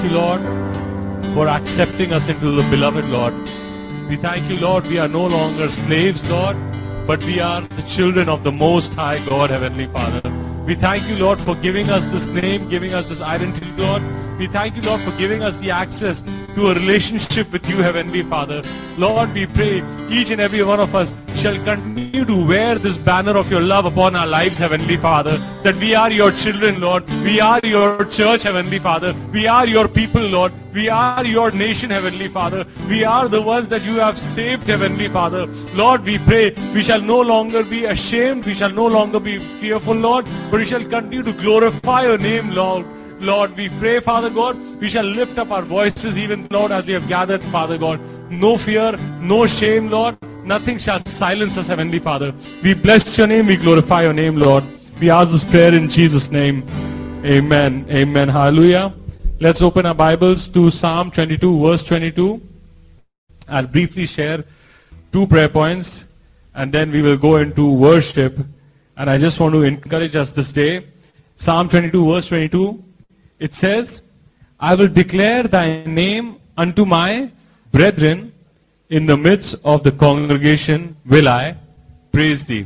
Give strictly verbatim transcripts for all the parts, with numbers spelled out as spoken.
you, Lord, for accepting us into the beloved, Lord. We thank you, Lord, we are no longer slaves, Lord, but we are the children of the Most High God, Heavenly Father. We thank you, Lord, for giving us this name, giving us this identity, Lord. We thank you, Lord, for giving us the access to a relationship with you, Heavenly Father. Lord, we pray each and every one of us shall continue to wear this banner of your love upon our lives, Heavenly Father, that we are your children, Lord. We are your church, Heavenly Father. We are your people, Lord. We are your nation, Heavenly Father. We are the ones that you have saved, Heavenly Father. Lord, we pray we shall no longer be ashamed. We shall no longer be fearful, Lord, but we shall continue to glorify your name, Lord. Lord, we pray, Father God, we shall lift up our voices even, Lord, as we have gathered, Father God. No fear, no shame, Lord. Nothing shall silence us, Heavenly Father. We bless your name, we glorify your name, Lord. We ask this prayer in Jesus' name. Amen. Amen. Hallelujah. Let's open our Bibles to Psalm twenty-two, verse twenty-two. I'll briefly share two prayer points and then we will go into worship. And I just want to encourage us this day. Psalm twenty-two, verse twenty-two. It says, I will declare thy name unto my brethren, in the midst of the congregation will I praise thee.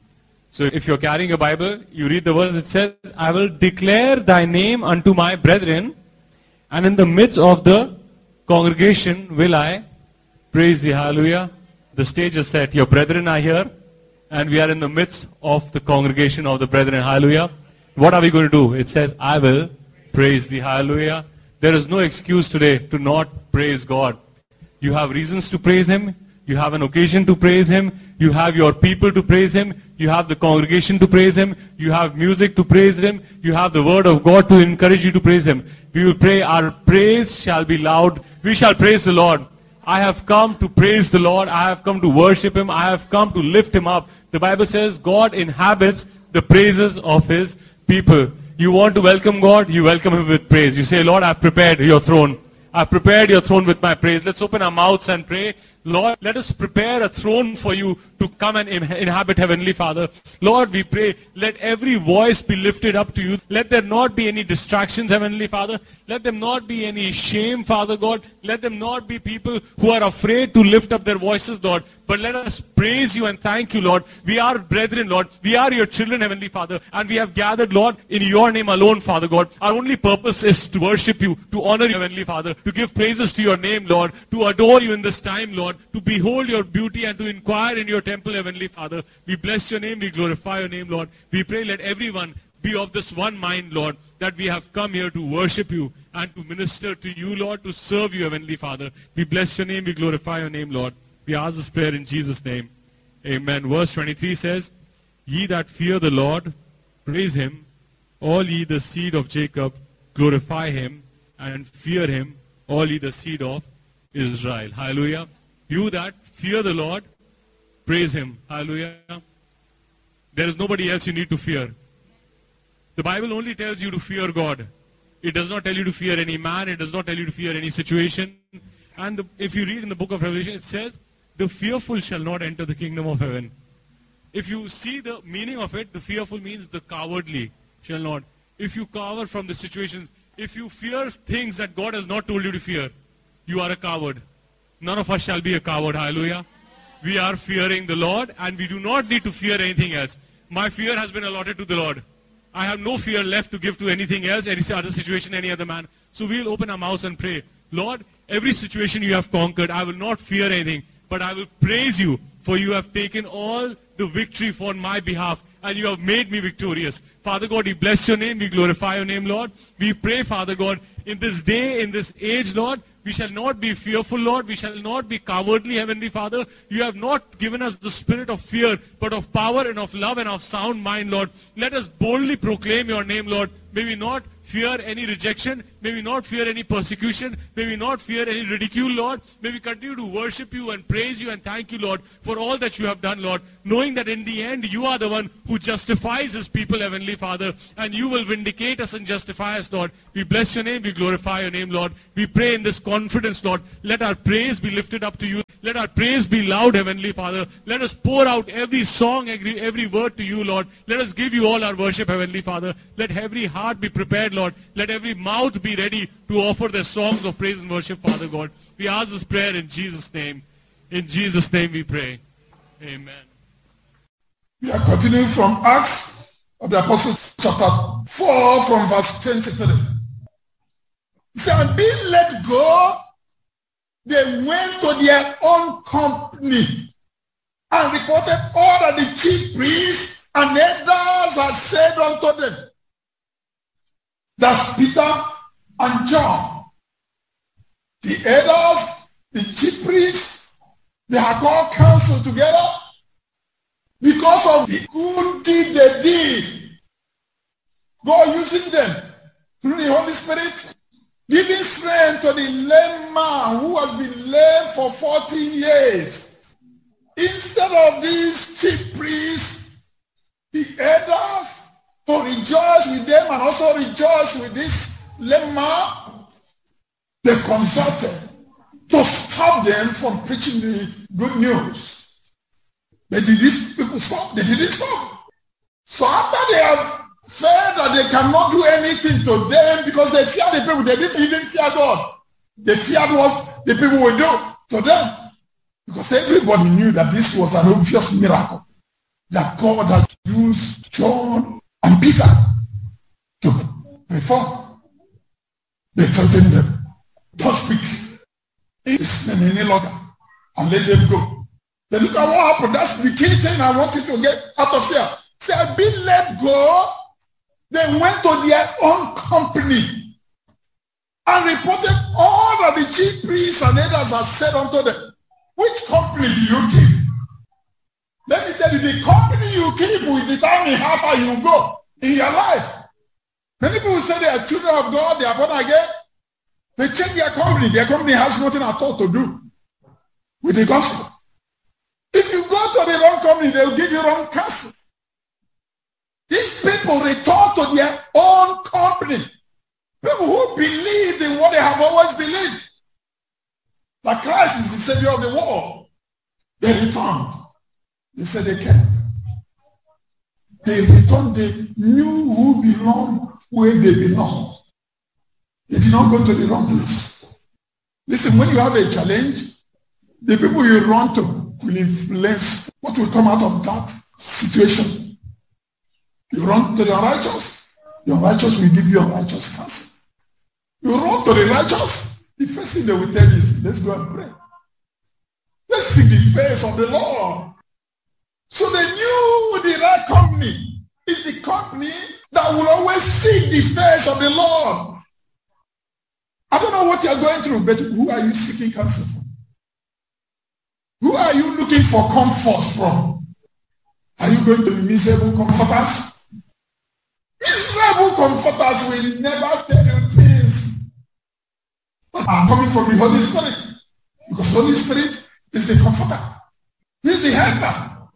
So if you're carrying a Bible, you read the verse, it says, I will declare thy name unto my brethren, and in the midst of the congregation will I praise thee. Hallelujah. The stage is set. Your brethren are here, and we are in the midst of the congregation of the brethren. Hallelujah. What are we going to do? It says, I will praise thee. Hallelujah. There is no excuse today to not praise God. You have reasons to praise him. You have an occasion to praise him. You have your people to praise him. You have the congregation to praise him. You have music to praise him. You have the word of God to encourage you to praise him. We will pray, our praise shall be loud. We shall praise the Lord. I have come to praise the Lord. I have come to worship him. I have come to lift him up. The Bible says God inhabits the praises of his people. You want to welcome God, you welcome him with praise. You say, Lord, I've prepared your throne. I've prepared your throne with my praise. Let's open our mouths and pray. Lord, let us prepare a throne for you to come and inhabit, Heavenly Father. Lord, we pray, let every voice be lifted up to you. Let there not be any distractions, Heavenly Father. Let them not be any shame, Father God. Let them not be people who are afraid to lift up their voices, Lord. But let us praise you and thank you, Lord. We are brethren, Lord. We are your children, Heavenly Father. And we have gathered, Lord, in your name alone, Father God. Our only purpose is to worship you, to honor you, Heavenly Father, to give praises to your name, Lord, to adore you in this time, Lord, to behold your beauty and to inquire in your temple, Heavenly Father. We bless your name, we glorify your name, Lord. We pray let everyone be of this one mind, Lord, that we have come here to worship you and to minister to you, Lord, to serve you, Heavenly Father. We bless your name, we glorify your name, Lord. We ask this prayer in Jesus' name. Amen. Verse twenty-three says, Ye that fear the Lord, praise him. All ye the seed of Jacob, glorify him and fear him. All ye the seed of Israel. Hallelujah. You that fear the Lord, praise him. Hallelujah. There is nobody else you need to fear. The Bible only tells you to fear God. It does not tell you to fear any man. It does not tell you to fear any situation. And the, if you read in the book of Revelation, it says, the fearful shall not enter the kingdom of heaven. If you see the meaning of it, the fearful means the cowardly shall not. If you cower from the situations, if you fear things that God has not told you to fear, you are a coward. None of us shall be a coward. Hallelujah. We are fearing the Lord and we do not need to fear anything else. My fear has been allotted to the Lord. I have no fear left to give to anything else, any other situation, any other man. So we'll open our mouths and pray. Lord, every situation you have conquered, I will not fear anything, but I will praise you, for you have taken all the victory for my behalf, and you have made me victorious. Father God, we bless your name, we glorify your name, Lord. We pray, Father God, in this day, in this age, Lord, we shall not be fearful, Lord. We shall not be cowardly, Heavenly Father. You have not given us the spirit of fear, but of power and of love and of sound mind, Lord. Let us boldly proclaim your name, Lord. May we not fear any rejection. May we not fear any persecution. May we not fear any ridicule, Lord. May we continue to worship you and praise you and thank you, Lord, for all that you have done, Lord. Knowing that in the end, you are the one who justifies his people, Heavenly Father. And you will vindicate us and justify us, Lord. We bless your name. We glorify your name, Lord. We pray in this confidence, Lord. Let our praise be lifted up to you. Let our praise be loud, Heavenly Father. Let us pour out every song, every, every word to you, Lord. Let us give you all our worship, Heavenly Father. Let every heart be prepared, Lord. Let every mouth be ready to offer their songs of praise and worship, Father God. We ask this prayer in Jesus' name. In Jesus' name we pray. Amen. We are continuing from Acts of the Apostles chapter four from verse twenty-three. He said, and being let go, they went to their own company and reported all that the chief priests and elders had said unto them. That's Peter and John. The elders, the chief priests, they had called council together because of the good deed they did. God using them through the Holy Spirit, giving strength to the lame man who has been lame for forty years. Instead of these chief priests, the elders, to rejoice with them and also rejoice with this lame man, they consulted to stop them from preaching the good news. But did these people stop? They didn't stop. So after they have felt that they cannot do anything to them because they fear the people, they didn't even fear God. They feared what the people would do to them. Because everybody knew that this was an obvious miracle that God had used John and Peter to perform. They threatened them. Don't speak this men any longer and let them go. Then look at what happened. That's the key thing I want you to get out of here. Say, I've been let go. They went to their own company and reported all that the chief priests and elders had said unto them. Which company do you keep? Let me tell you, the company you keep will determine how far you go in your life. Many people say they are children of God, they are born again. They change their company. Their company has nothing at all to do with the gospel. If you go to the wrong company, they will give you wrong counsel. These people return to their own company. People who believed in what they have always believed. That Christ is the Savior of the world. They returned. They said they came. They returned. They knew who belonged where they belong. They did not go to the wrong place. Listen, when you have a challenge, the people you run to will influence what will come out of that situation. You run to the unrighteous, the unrighteous will give you unrighteous counsel. You run to the righteous, the first thing they will tell you is, let's go and pray. Let's seek the face of the Lord. So they knew the right company is the company that will always seek the face of the Lord. I don't know what you're going through, but who are you seeking counsel from? Who are you looking for comfort from? Are you going to be miserable comforters? Miserable comforters will never tell you things that are coming from the Holy Spirit. Because the Holy Spirit is the comforter. He's the helper.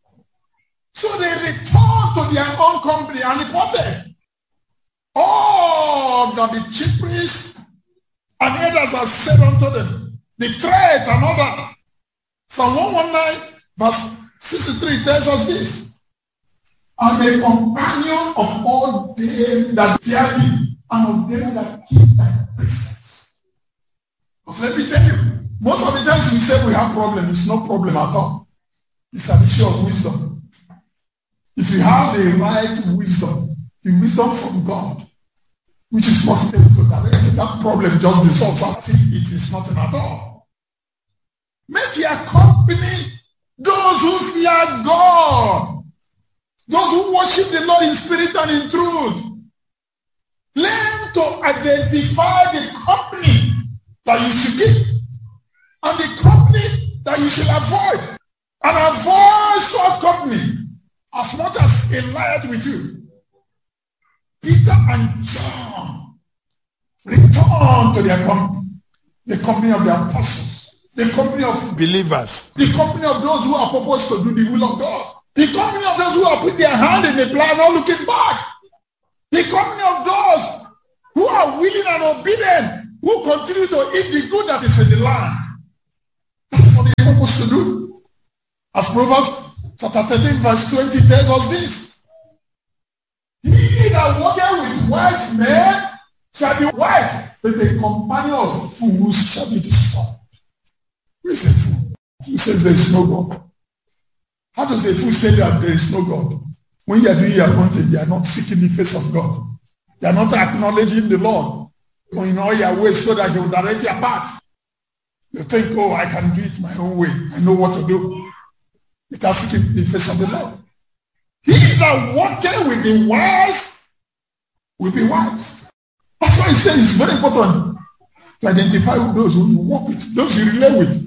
So they returned to their own company and reported all that the chief priests and elders have said unto them. The threat and all that. Psalm one nineteen verse sixty-three tells us this. I'm a companion of all them that fear thee and of them that keep thy precepts. Because let me tell you, most of the times we say we have problems, it's no problem at all. It's an issue of wisdom. If you have the right wisdom, the wisdom from God, which is possible to direct, that problem just dissolves. I think it is nothing at all. Make your company those who fear God, those who worship the Lord in spirit and in truth. Learn to identify the company that you should keep and the company that you should avoid. And avoid such company as much as it lieth with you. Peter and John returned to their company, the company of the apostles, the company of believers, the company of those who are purposed to do the will of God, the company of those who are put their hand in the plow, not looking back, the company of those who are willing and obedient, who continue to eat the good that is in the land. That's what the purpose to do. As Proverbs chapter thirteen verse twenty tells us this. He that walketh with wise men shall be wise, but the companion of fools shall be disturbed. Who is a fool? Who says there is no God? How does a fool say that there is no God? When you are doing your own thing, you are not seeking the face of God. You are not acknowledging the Lord in all your ways so that he will direct your path. You think, oh, I can do it my own way. I know what to do. Without seeking the face of the Lord. He that walketh with the wise will be wise. That's why he said it's very important to identify those who you walk with, those you relate with.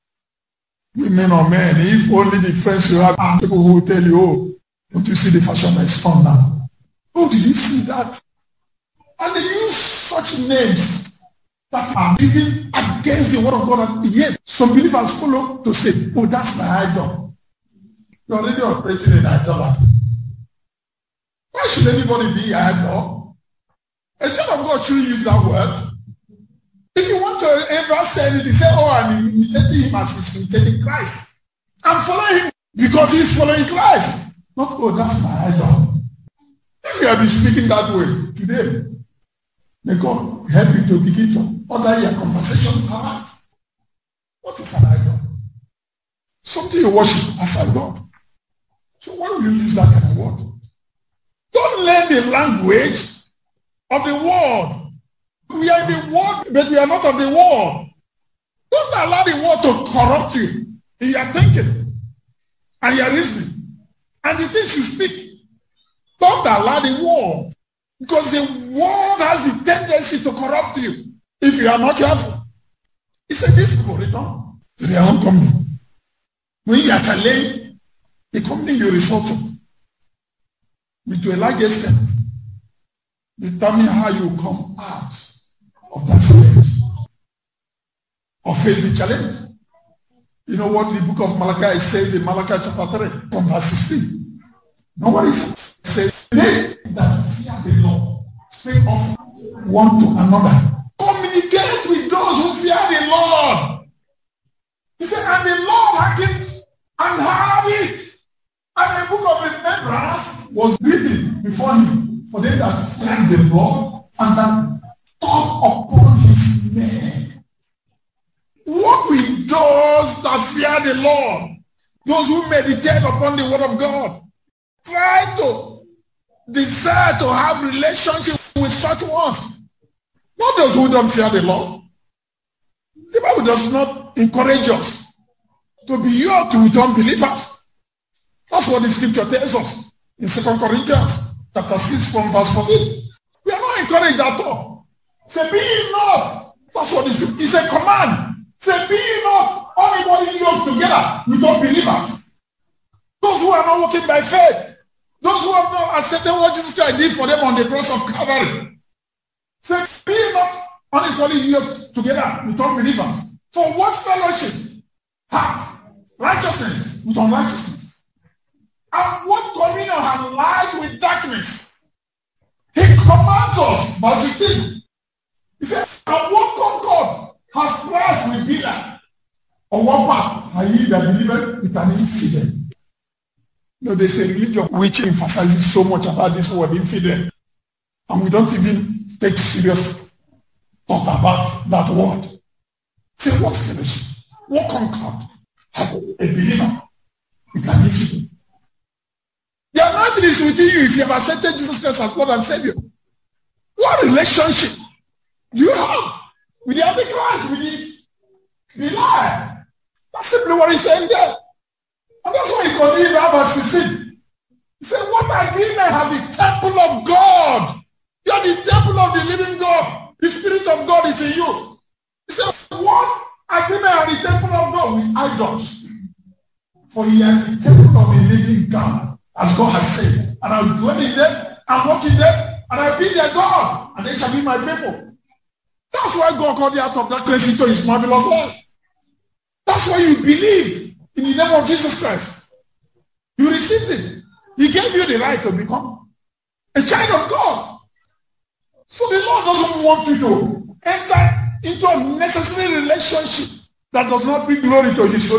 Women or men, if only the friends you have are people who will tell you, oh, don't you see the fashion that is on now? Oh, did you see that? And they use such names that are even against the word of God. And yet, some believers follow to say, oh, that's my idol. You're already operating in idolatry. Why should anybody be an idol? A child of God shouldn't use that word. If you want to ever say anything, say, oh, I'm imitating him as he's imitating Christ. I'm following him because he's following Christ. Not, oh, that's my idol. If you have been speaking that way today, may God help you to begin to order your conversation right. What is an idol? Something you worship as a God. So why will you use that kind of word? Don't learn the language of the world. We are in the world, but we are not of the world. Don't allow the world to corrupt you in your thinking and your reasoning and the things you speak. Don't allow the world, because the world has the tendency to corrupt you if you are not careful. He said, these people return to their own company. When you are challenged, the company you resort to, with to a large extent, determine how you come out of that challenge or face the challenge. You know what the book of Malachi says in Malachi chapter three from verse sixteen? Nobody says, they that fear the Lord speak of one to another. Communicate with those who fear the Lord. He said, and the Lord hearkened and heard it. And the book of remembrance was written before him for them that fear the Lord and that thought upon his name. What will those that fear the Lord, those who meditate upon the word of God, try to desire to have relationship with such ones? Not those who don't fear the Lord. The Bible does not encourage us to be yoked with unbelievers. That's what the scripture tells us in Second Corinthians chapter six from verse fourteen. We are not encouraged at all. Say, be ye not. That's what it's, it's a command. Say, be ye not anybody yoked together with unbelievers. Those who are not walking by faith. Those who have not accepted what Jesus Christ did for them on the cross of Calvary. Say, be ye not unequally yoked together with unbelievers. For what fellowship hath righteousness with unrighteousness? And what communion hath light with darkness? He commands us, verse fifteen. He says, and what concord has Christ with Belial? On one part, are ye that believe with an infidel? No, there's a religion which emphasizes so much about this word infidel. And we don't even take serious thought about that word. Say, what fellowship, what concord has a believer with an infidel? The anointing is within you if you have accepted Jesus Christ as Lord and Savior. What relationship do you have with the Antichrist, with the, the lie? That's simply what he's saying there. And that's why he continued in verse sixteen. He said, what agreement have the temple of God? You are the temple of the living God. The Spirit of God is in you. He said, what agreement have the temple of God with idols? For ye are the temple of the living God, as God has said. And I will dwell in them, and walk in them, and I will be their God, and they shall be my people. That's why God called you out of darkness into his marvelous light. That's why you believed in the name of Jesus Christ. You received it. He gave you the right to become a child of God. So the Lord doesn't want you to enter into a necessary relationship that does not bring glory to his